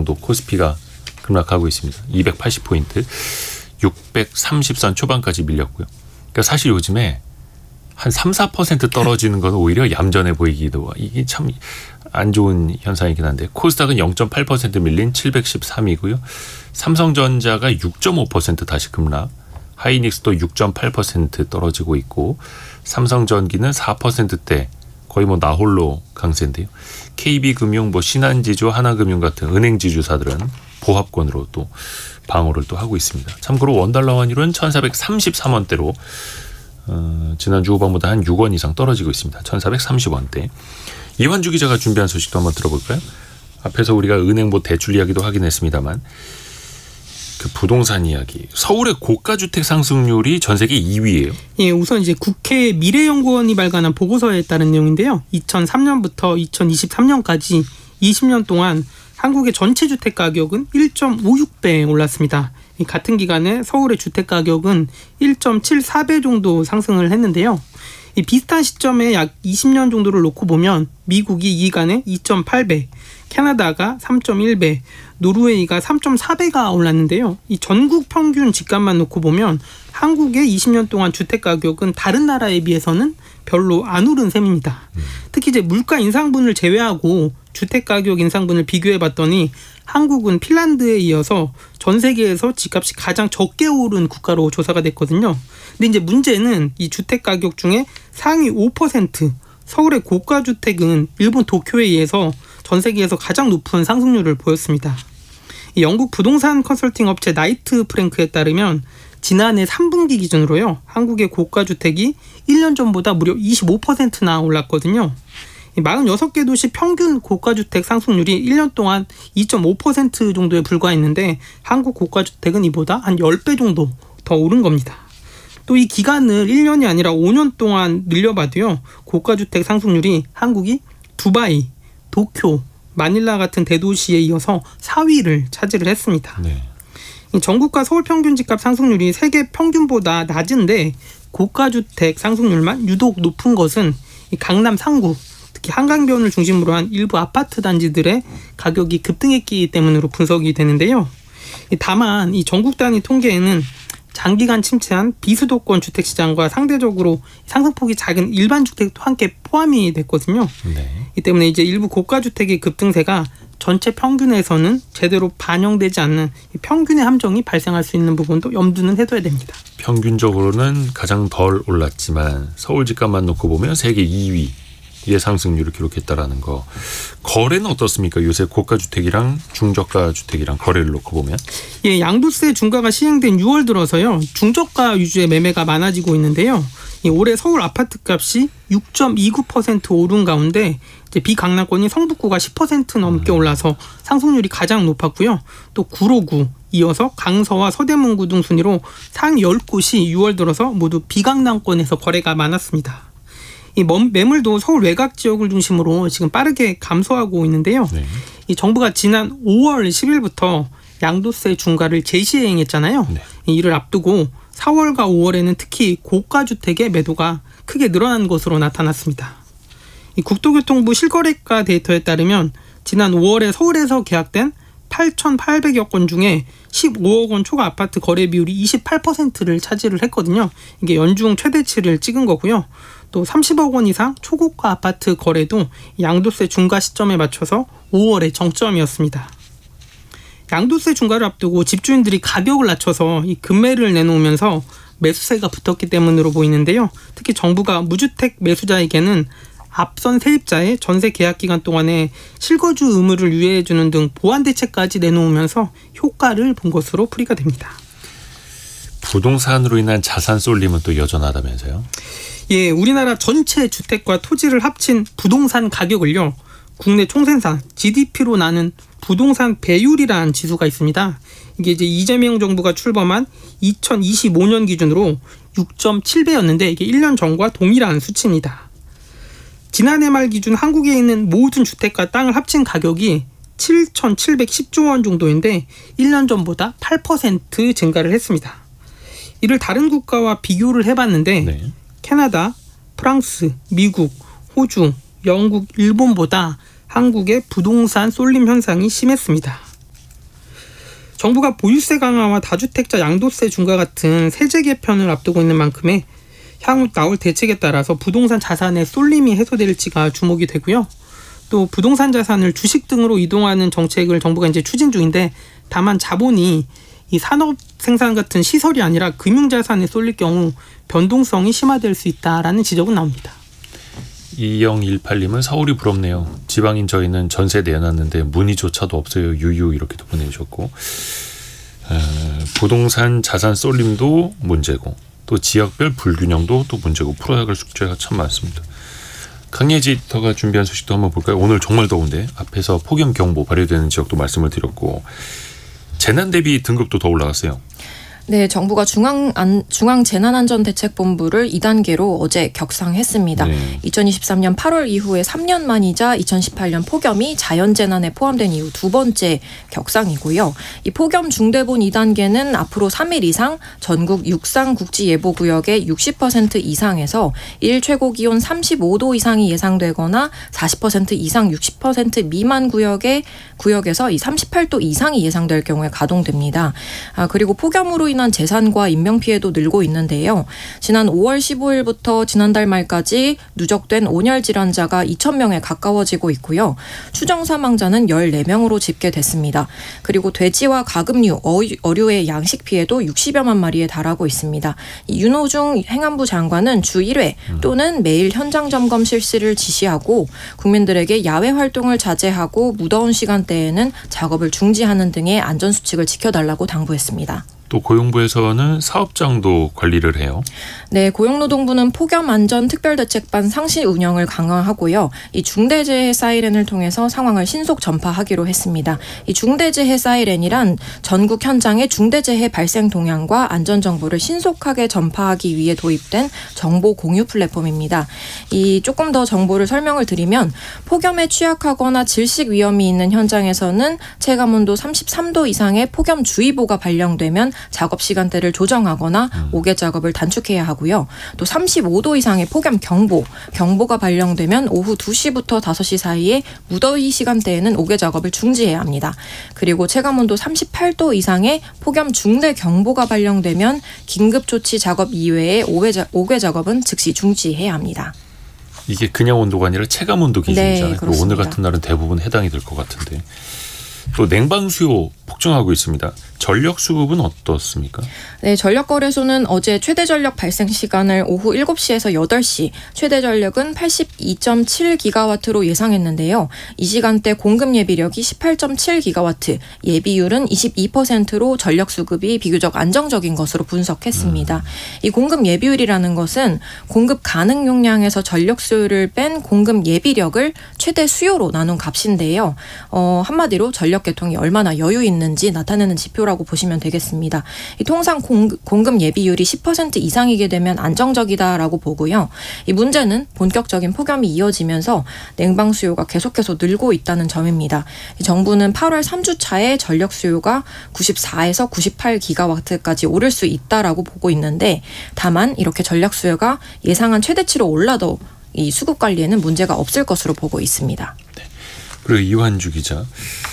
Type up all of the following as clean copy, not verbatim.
정도 코스피가 급락하고 있습니다. 280포인트, 630선 초반까지 밀렸고요. 그러니까 사실 요즘에 한 3-4% 떨어지는 건 오히려 얌전해 보이기도 이게 참 안 좋은 현상이긴 한데 코스닥은 0.8% 밀린 713이고요. 삼성전자가 6.5% 다시 급락, 하이닉스도 6.8% 떨어지고 있고 삼성전기는 4%대 거의 뭐 나홀로 강세인데요. KB금융, 신한지주, 하나금융 같은 은행지주사들은 보합권으로 또 방어를 또 하고 있습니다. 참고로 원달러 환율은 1433원대로 지난주 후반보다 한 6원 이상 떨어지고 있습니다. 1430원대. 이완주 기자가 준비한 소식도 한번 들어볼까요? 앞에서 우리가 은행 대출 이야기도 하긴 했습니다만 그 부동산 이야기. 서울의 고가주택 상승률이 전 세계 2위예요. 예, 우선 이제 국회 미래연구원이 발간한 보고서에 따른 내용인데요. 2003년부터 2023년까지 20년 동안 한국의 전체 주택 가격은 1.56배 올랐습니다. 같은 기간에 서울의 주택 가격은 1.74배 정도 상승을 했는데요. 이 비슷한 시점에 약 20년 정도를 놓고 보면 미국이 이 기간에 2.8배, 캐나다가 3.1배, 노르웨이가 3.4배가 올랐는데요. 이 전국 평균 집값만 놓고 보면 한국의 20년 동안 주택 가격은 다른 나라에 비해서는 별로 안 오른 셈입니다. 특히 이제 물가 인상분을 제외하고 주택 가격 인상분을 비교해 봤더니 한국은 핀란드에 이어서 전 세계에서 집값이 가장 적게 오른 국가로 조사가 됐거든요. 근데 이제 문제는 이 주택 가격 중에 상위 5%, 서울의 고가 주택은 일본 도쿄에 의해서 전 세계에서 가장 높은 상승률을 보였습니다. 이 영국 부동산 컨설팅 업체 나이트 프랭크에 따르면 지난해 3분기 기준으로요, 한국의 고가 주택이 1년 전보다 무려 25%나 올랐거든요. 46개 도시 평균 고가주택 상승률이 1년 동안 2.5% 정도에 불과했는데 한국 고가주택은 이보다 한 10배 정도 더 오른 겁니다. 또 이 기간을 1년이 아니라 5년 동안 늘려봐도요, 고가주택 상승률이 한국이 두바이, 도쿄, 마닐라 같은 대도시에 이어서 4위를 차지를 했습니다. 네. 전국과 서울 평균 집값 상승률이 세계 평균보다 낮은데 고가주택 상승률만 유독 높은 것은 강남 상구, 특히 한강변을 중심으로 한 일부 아파트 단지들의 가격이 급등했기 때문으로 분석이 되는데요. 다만 이 전국 단위 통계에는 장기간 침체한 비수도권 주택시장과 상대적으로 상승폭이 작은 일반 주택도 함께 포함이 됐거든요. 네. 이 때문에 이제 일부 고가주택의 급등세가 전체 평균에서는 제대로 반영되지 않는 평균의 함정이 발생할 수 있는 부분도 염두는 해둬야 됩니다. 평균적으로는 가장 덜 올랐지만 서울 집값만 놓고 보면 세계 2위의 상승률을 기록했다라는 거. 거래는 어떻습니까? 요새 고가주택이랑 중저가 주택이랑 거래를 놓고 보면. 예, 양도세 중과가 시행된 6월 들어서요, 중저가 위주의 매매가 많아지고 있는데요. 올해 서울 아파트값이 6.29% 오른 가운데 이제 비강남권이 성북구가 10% 넘게 올라서 상승률이 가장 높았고요. 또 구로구, 이어서 강서와 서대문구 등 순위로 상위 10곳이 6월 들어서 모두 비강남권에서 거래가 많았습니다. 이 매물도 서울 외곽 지역을 중심으로 지금 빠르게 감소하고 있는데요. 네. 이 정부가 지난 5월 10일부터 양도세 중과를 재시행했잖아요. 네. 이를 앞두고 4월과 5월에는 특히 고가주택의 매도가 크게 늘어난 것으로 나타났습니다. 이 국토교통부 실거래가 데이터에 따르면 지난 5월에 서울에서 계약된 8,800여 건 중에 15억 원 초과 아파트 거래 비율이 28%를 차지를 했거든요. 이게 연중 최대치를 찍은 거고요. 또 30억 원 이상 초고가 아파트 거래도 양도세 중과 시점에 맞춰서 5월에 정점이었습니다. 양도세 중과를 앞두고 집주인들이 가격을 낮춰서 이 급매를 내놓으면서 매수세가 붙었기 때문으로 보이는데요. 특히 정부가 무주택 매수자에게는 앞선 세입자의 전세 계약 기간 동안에 실거주 의무를 유예해주는 등 보완 대책까지 내놓으면서 효과를 본 것으로 풀이가 됩니다. 부동산으로 인한 자산 쏠림은 또 여전하다면서요? 예, 우리나라 전체 주택과 토지를 합친 부동산 가격을요, 국내 총생산 GDP로 나눈 부동산 배율이라는 지수가 있습니다. 이게 이제 이재명 정부가 출범한 2025년 기준으로 6.7배였는데 이게 1년 전과 동일한 수치입니다. 지난해 말 기준 한국에 있는 모든 주택과 땅을 합친 가격이 7,710조 원 정도인데 1년 전보다 8% 증가를 했습니다. 이를 다른 국가와 비교를 해봤는데 네. 캐나다, 프랑스, 미국, 호주, 영국, 일본보다 한국의 부동산 쏠림 현상이 심했습니다. 정부가 보유세 강화와 다주택자 양도세 중과 같은 세제 개편을 앞두고 있는 만큼에 향후 나올 대책에 따라서 부동산 자산의 쏠림이 해소될지가 주목이 되고요. 또 부동산 자산을 주식 등으로 이동하는 정책을 정부가 이제 추진 중인데, 다만 자본이 이 산업 생산 같은 시설이 아니라 금융 자산에 쏠릴 경우 변동성이 심화될 수 있다라는 지적은 나옵니다. 2018님은 서울이 부럽네요. 지방인 저희는 전세 내놨는데 문의조차도 없어요. 유유 이렇게도 보내주셨고, 부동산 자산 쏠림도 문제고 또 지역별 불균형도 또 문제고 풀어야 할 숙제가 참 많습니다. 강예지 에디터가 준비한 소식도 한번 볼까요? 오늘 정말 더운데 앞에서 폭염 경보 발효되는 지역도 말씀을 드렸고, 재난 대비 등급도 더 올라갔어요. 네, 정부가 중앙재난안전대책본부를 2단계로 어제 격상했습니다. 네. 2023년 8월 이후에 3년 만이자 2018년 폭염이 자연재난에 포함된 이후 두 번째 격상이고요. 이 폭염 중대본 2단계는 앞으로 3일 이상 전국 육상국지예보구역의 60% 이상에서 일 최고기온 35도 이상이 예상되거나 40% 이상 60% 미만 구역에서 이 38도 이상이 예상될 경우에 가동됩니다. 그리고 폭염으로 인한 재산과 인명피해도 늘고 있는데요. 지난 5월 15일부터 지난달 말까지 누적된 온열 질환자가 2,000명에 가까워지고 있고요. 추정 사망자는 14명으로 집계됐습니다. 그리고 돼지와 가금류, 어류의 양식 피해도 60여만 마리에 달하고 있습니다. 윤호중 행안부 장관은 주 1회 또는 매일 현장 점검 실시를 지시하고 국민들에게 야외 활동을 자제하고 무더운 시간대에는 작업을 중지하는 등의 안전수칙을 지켜달라고 당부했습니다. 또 고용부에서는 사업장도 관리를 해요. 네, 고용노동부는 폭염안전특별대책반 상시 운영을 강화하고요. 이 중대재해 사이렌을 통해서 상황을 신속 전파하기로 했습니다. 이 중대재해 사이렌이란 전국 현장의 중대재해 발생 동향과 안전정보를 신속하게 전파하기 위해 도입된 정보 공유 플랫폼입니다. 이 조금 더 정보를 설명을 드리면, 폭염에 취약하거나 질식 위험이 있는 현장에서는 체감온도 33도 이상의 폭염주의보가 발령되면 작업 시간대를 조정하거나 오개 작업을 단축해야 하고요. 또 35도 이상의 폭염 경보가 발령되면 오후 2시부터 5시 사이에 무더위 시간대에는 오개 작업을 중지해야 합니다. 그리고 체감온도 38도 이상의 폭염 중대 경보가 발령되면 긴급조치 작업 이외에 오개 작업은 즉시 중지해야 합니다. 이게 그냥 온도가 아니라 체감 온도 기준이잖아요. 네, 오늘 같은 날은 대부분 해당이 될 것 같은데. 또 냉방 수요 폭증하고 있습니다. 전력 수급은 어떻습니까? 네, 전력거래소는 어제 최대 전력 발생 시간을 오후 7시에서 8시, 최대 전력은 82.7기가와트로 예상했는데요. 이 시간대 공급 예비력이 18.7기가와트, 예비율은 22%로 전력 수급이 비교적 안정적인 것으로 분석했습니다. 이 공급 예비율이라는 것은 공급 가능 용량에서 전력 수요를 뺀 공급 예비력을 최대 수요로 나눈 값인데요. 한마디로 전력 계통이 얼마나 여유 있는지 나타내는 지표라고 보시면 되겠습니다. 통상 공급 예비율이 10% 이상이게 되면 안정적이다라고 보고요. 이 문제는 본격적인 폭염이 이어지면서 냉방 수요가 계속해서 늘고 있다는 점입니다. 정부는 8월 3주 차에 전력 수요가 94에서 98기가와트까지 오를 수 있다라고 보고 있는데, 다만 이렇게 전력 수요가 예상한 최대치로 올라도 이 수급 관리에는 문제가 없을 것으로 보고 있습니다. 네. 그리고 이완주 기자,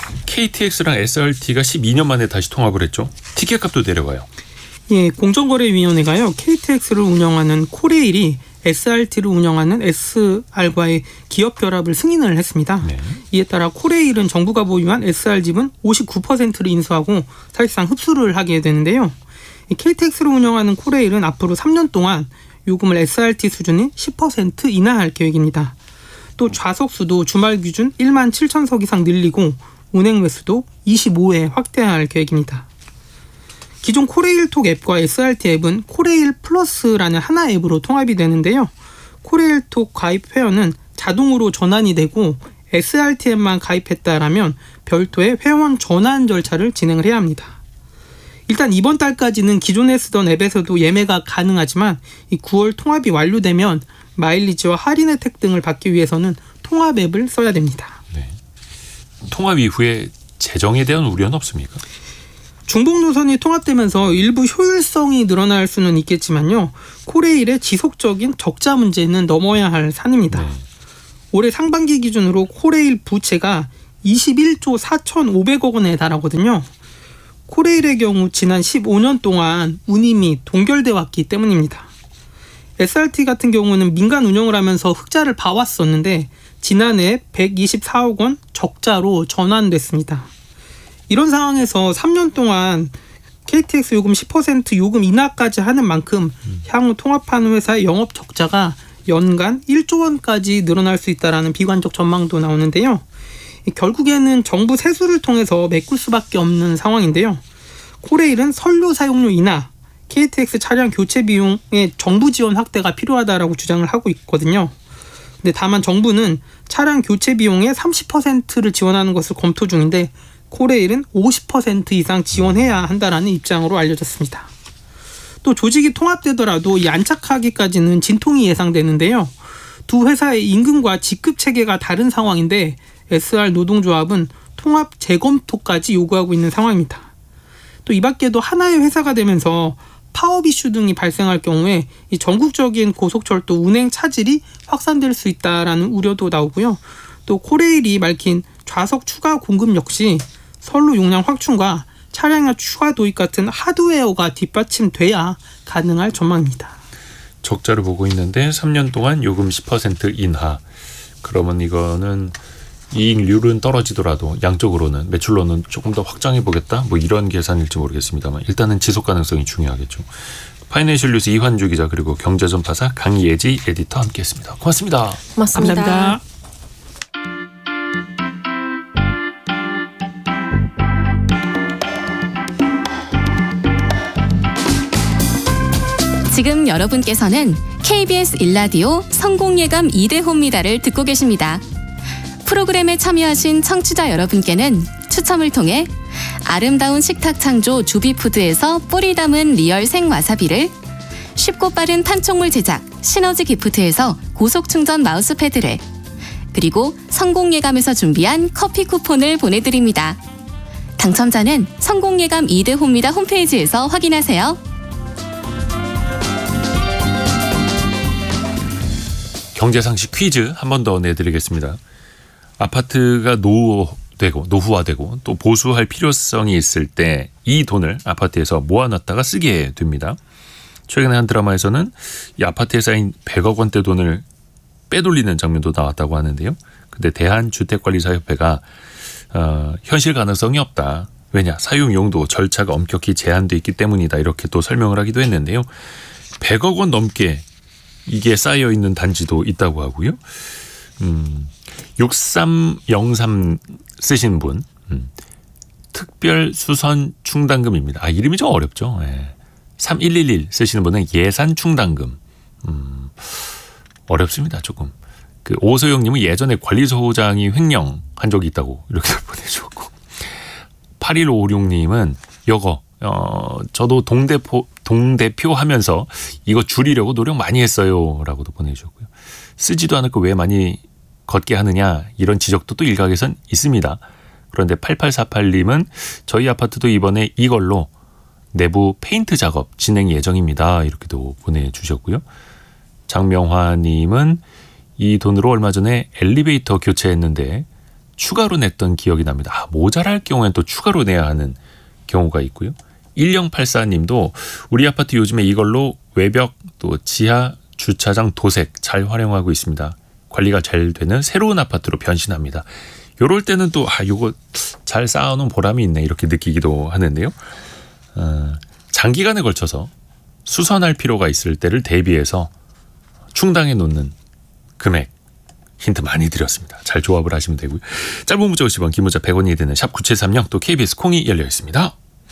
KTX랑 SRT가 12년 만에 다시 통합을 했죠. 티켓값도 내려가요. 예, 공정거래위원회가요, KTX를 운영하는 코레일이 SRT를 운영하는 SR과의 기업 결합을 승인을 했습니다. 네. 이에 따라 코레일은 정부가 보유한 SR 지분 59%를 인수하고 사실상 흡수를 하게 되는데요. 이 KTX를 운영하는 코레일은 앞으로 3년 동안 요금을 SRT 수준인 10% 인하할 계획입니다. 또 좌석 수도 주말 기준 1만 7천석 이상 늘리고 운행 횟수도 25회 확대할 계획입니다. 기존 코레일톡 앱과 SRT 앱은 코레일 플러스라는 하나 앱으로 통합이 되는데요. 코레일톡 가입 회원은 자동으로 전환이 되고 SRT 앱만 가입했다라면 별도의 회원 전환 절차를 진행을 해야 합니다. 일단 이번 달까지는 기존에 쓰던 앱에서도 예매가 가능하지만 이 9월 통합이 완료되면 마일리지와 할인 혜택 등을 받기 위해서는 통합 앱을 써야 됩니다. 네. 통합 이후에 재정에 대한 우려는 없습니까? 중복 노선이 통합되면서 일부 효율성이 늘어날 수는 있겠지만요. 코레일의 지속적인 적자 문제는 넘어야 할 산입니다. 네. 올해 상반기 기준으로 코레일 부채가 21조 4,500억 원에 달하거든요. 코레일의 경우 지난 15년 동안 운임이 동결돼 왔기 때문입니다. SRT 같은 경우는 민간 운영을 하면서 흑자를 봐왔었는데 지난해 124억 원 적자로 전환됐습니다. 이런 상황에서 3년 동안 KTX 요금 10% 요금 인하까지 하는 만큼 향후 통합하는 회사의 영업 적자가 연간 1조 원까지 늘어날 수 있다라는 비관적 전망도 나오는데요. 결국에는 정부 세수를 통해서 메꿀 수밖에 없는 상황인데요. 코레일은 선료 사용료 인하, KTX 차량 교체 비용의 정부 지원 확대가 필요하다라고 주장을 하고 있거든요. 근데 다만 정부는 차량 교체 비용의 30%를 지원하는 것을 검토 중인데 코레일은 50% 이상 지원해야 한다라는 입장으로 알려졌습니다. 또 조직이 통합되더라도 이 안착하기까지는 진통이 예상되는데요. 두 회사의 임금과 직급 체계가 다른 상황인데 SR 노동조합은 통합 재검토까지 요구하고 있는 상황입니다. 또 이 밖에도 하나의 회사가 되면서 파업 이슈 등이 발생할 경우에 이 전국적인 고속철도 운행 차질이 확산될 수 있다라는 우려도 나오고요. 또 코레일이 밝힌 좌석 추가 공급 역시 선로 용량 확충과 차량의 추가 도입 같은 하드웨어가 뒷받침돼야 가능할 전망입니다. 적자를 보고 있는데 3년 동안 요금 10% 인하. 그러면 이거는 이익률은 떨어지더라도 양적으로는 매출로는 조금 더 확장해 보겠다. 뭐 이런 계산일지 모르겠습니다만 일단은 지속 가능성이 중요하겠죠. 파이낸셜 뉴스 이환주 기자 그리고 경제전파사 강예지 에디터 함께했습니다. 고맙습니다. 고맙습니다. 감사합니다. 지금 여러분께서는 KBS 1라디오 성공예감 2대호입니다를 듣고 계십니다. 프로그램에 참여하신 청취자 여러분께는 추첨을 통해 아름다운 식탁 창조 주비푸드에서 뿌리 담은 리얼 생와사비를, 쉽고 빠른 판촉물 제작 시너지 기프트에서 고속충전 마우스패드를, 그리고 성공예감에서 준비한 커피 쿠폰을 보내드립니다. 당첨자는 성공예감 2대호입니다 홈페이지에서 확인하세요. 경제상식 퀴즈 한 번 더 내드리겠습니다. 아파트가 노후화되고 또 보수할 필요성이 있을 때 이 돈을 아파트에서 모아놨다가 쓰게 됩니다. 최근에 한 드라마에서는 이 아파트에 쌓인 100억 원대 돈을 빼돌리는 장면도 나왔다고 하는데요. 근데 대한주택관리사협회가 현실 가능성이 없다. 왜냐? 사용 용도 절차가 엄격히 제한돼 있기 때문이다. 이렇게 또 설명을 하기도 했는데요. 100억 원 넘게 이게 쌓여 있는 단지도 있다고 하고요. 6303 쓰신 분 특별 수선 충당금입니다. 이름이 좀 어렵죠. 3111 쓰시는 분은 예산 충당금. 어렵습니다. 조금. 그 오소영님은 예전에 관리소장이 횡령한 적이 있다고 이렇게 보내주셨고 8156님은 요거 저도 동대표 하면서 이거 줄이려고 노력 많이 했어요 라고도 보내주셨고요. 쓰지도 않을 거 왜 많이 걷게 하느냐 이런 지적도 또 일각에선 있습니다. 그런데 8848님은 저희 아파트도 이번에 이걸로 내부 페인트 작업 진행 예정입니다. 이렇게도 보내주셨고요. 장명화님은 이 돈으로 얼마 전에 엘리베이터 교체했는데 추가로 냈던 기억이 납니다. 모자랄 경우엔 또 추가로 내야 하는 경우가 있고요. 1084님도 우리 아파트 요즘에 이걸로 외벽 또 지하 주차장 도색 잘 활용하고 있습니다. 관리가 잘 되는 새로운 아파트로 변신합니다. 요럴 때는 또 요거 잘 쌓아놓은 보람이 있네 이렇게 느끼기도 하는데요. 장기간에 걸쳐서 수선할 필요가 있을 때를 대비해서 충당해 놓는 금액 힌트 많이 드렸습니다. 잘 조합을 하시면 되고요. 짧은 문자 50원, 긴 문자 100원이 되는 샵 9730 또 KBS 콩이 열려 있습니다.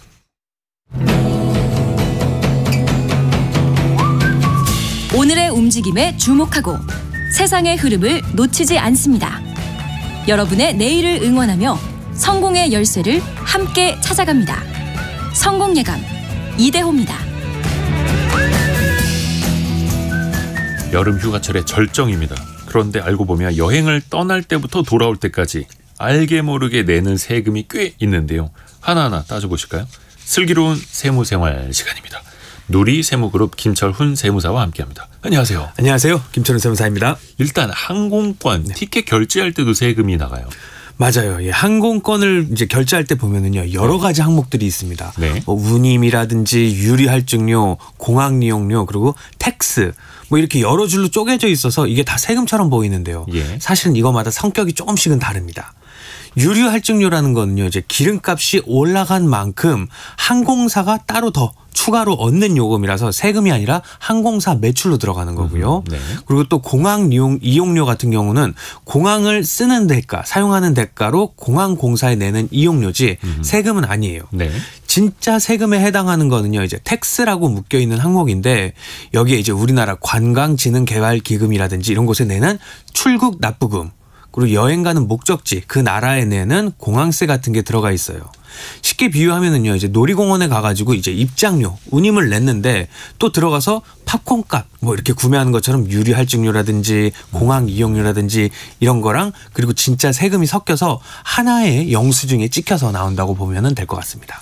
오늘의 움직임에 주목하고 세상의 흐름을 놓치지 않습니다. 여러분의 내일을 응원하며 성공의 열쇠를 함께 찾아갑니다. 성공예감 이대호입니다. 여름 휴가철의 절정입니다. 그런데 알고 보면 여행을 떠날 때부터 돌아올 때까지 알게 모르게 내는 세금이 꽤 있는데요. 하나하나 따져보실까요? 슬기로운 세무생활 시간입니다. 누리세무그룹 김철훈 세무사와 함께합니다. 안녕하세요. 안녕하세요. 김철훈 세무사입니다. 일단 항공권 티켓 결제할 때도 세금이 나가요. 맞아요. 예, 항공권을 이제 결제할 때 보면은요 여러 가지 항목들이 있습니다. 네. 뭐 운임이라든지 유리 할증료, 공항 이용료, 그리고 텍스 뭐 이렇게 여러 줄로 쪼개져 있어서 이게 다 세금처럼 보이는데요. 예. 사실은 이거마다 성격이 조금씩은 다릅니다. 유류 할증료라는 거는요 이제 기름값이 올라간 만큼 항공사가 따로 더 추가로 얻는 요금이라서 세금이 아니라 항공사 매출로 들어가는 거고요. 네. 그리고 또 공항 이용료 같은 경우는 공항을 쓰는 대가, 사용하는 대가로 공항공사에 내는 이용료지 세금은 아니에요. 네. 진짜 세금에 해당하는 거는요 이제 텍스라고 묶여 있는 항목인데 여기에 이제 우리나라 관광진흥개발기금이라든지 이런 곳에 내는 출국 납부금, 그리고 여행 가는 목적지 그 나라에 내는 공항세 같은 게 들어가 있어요. 쉽게 비유하면은요 이제 놀이공원에 가가지고 이제 입장료, 운임을 냈는데 또 들어가서 팝콘값 뭐 이렇게 구매하는 것처럼 유리 할증료라든지 공항 이용료라든지 이런 거랑 그리고 진짜 세금이 섞여서 하나의 영수증에 찍혀서 나온다고 보면은 될 것 같습니다.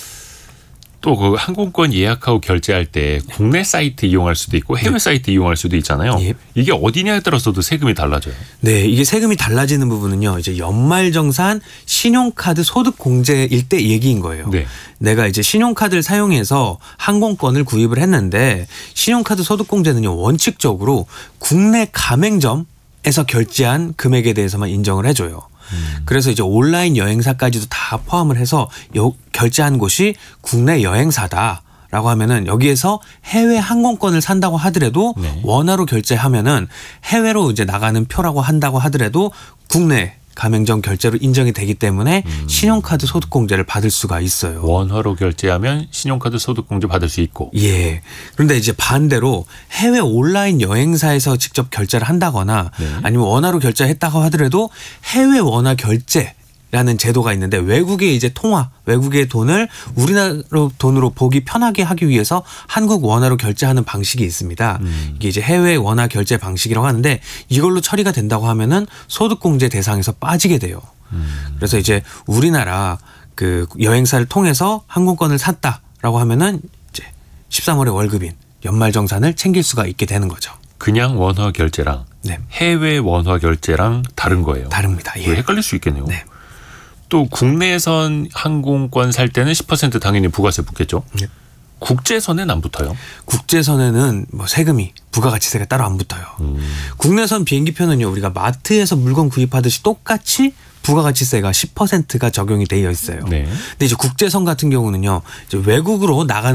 또 그 항공권 예약하고 결제할 때 국내 사이트 이용할 수도 있고 해외 사이트 이용할 수도 있잖아요. 예. 이게 어디냐에 따라서도 세금이 달라져요. 네, 이게 세금이 달라지는 부분은요. 이제 연말정산 신용카드 소득 공제일 때 얘기인 거예요. 네. 내가 이제 신용카드를 사용해서 항공권을 구입을 했는데 신용카드 소득 공제는요. 원칙적으로 국내 가맹점에서 결제한 금액에 대해서만 인정을 해줘요. 그래서 이제 온라인 여행사까지도 다 포함을 해서 결제한 곳이 국내 여행사다라고 하면은 여기에서 해외 항공권을 산다고 하더라도 네. 원화로 결제하면은 해외로 이제 나가는 표라고 한다고 하더라도 국내 가맹점 결제로 인정이 되기 때문에 신용카드 소득공제를 받을 수가 있어요. 원화로 결제하면 신용카드 소득공제 받을 수 있고. 예. 그런데 이제 반대로 해외 온라인 여행사에서 직접 결제를 한다거나 네. 아니면 원화로 결제했다고 하더라도 해외 원화 결제라는 제도가 있는데 외국의 이제 통화, 외국의 돈을 우리나라 돈으로 보기 편하게 하기 위해서 한국 원화로 결제하는 방식이 있습니다. 이게 이제 해외 원화 결제 방식이라고 하는데 이걸로 처리가 된다고 하면은 소득공제 대상에서 빠지게 돼요. 그래서 이제 우리나라 그 여행사를 통해서 항공권을 샀다라고 하면은 이제 13월에 월급인 연말정산을 챙길 수가 있게 되는 거죠. 그냥 원화 결제랑 네. 해외 원화 결제랑 다른 거예요. 다릅니다. 예. 헷갈릴 수 있겠네요. 네. 또 국내선 항공권 살 때는 10% 당연히 부가세 붙겠죠. 네. 국제선에는 안 붙어요. 국제선에는 뭐 세금이 부가가치세가 따로 안 붙어요. 국내선 비행기표는요 우리가 마트에서 물건 구입하듯이 똑같이 부가가치세가 10%가 적용이 되어 있어요. 네. 근데 이제 국제선 같은 경우는요 이제 외국으로 나가는